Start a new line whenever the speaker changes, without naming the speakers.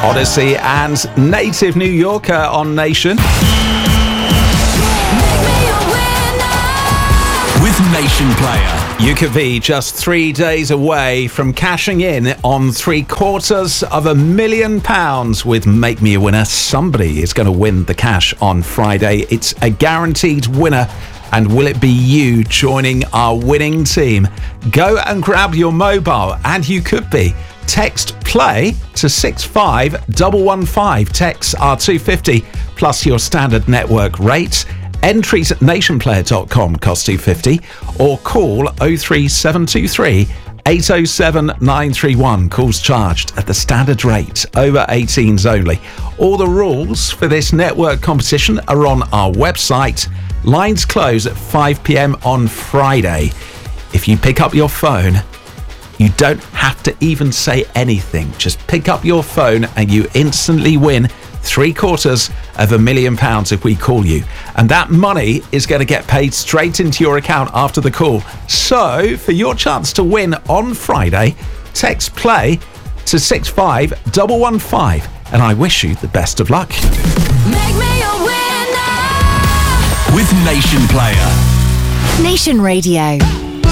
Odyssey and Native New Yorker on Nation.
With Nation Player.
You could be just 3 days away from cashing in on £750,000 with Make Me a Winner. Somebody is going to win the cash on Friday. It's a guaranteed winner. And will it be you joining our winning team? Go and grab your mobile, and you could be. Text PLAY to 65115. Texts are $2.50 plus your standard network rates. Entries at nationplayer.com cost $2.50, or call 03723 807 931. Calls charged at the standard rate. Over 18s only. All the rules for this network competition are on our website. Lines close at 5 p.m. on Friday. If you pick up your phone, you don't have to even say anything. Just pick up your phone and you instantly win £750,000 if we call you. And that money is going to get paid straight into your account after the call. So, for your chance to win on Friday, text PLAY to 65115. And I wish you the best of luck.
Make me a winner
with Nation Player.
Nation Radio.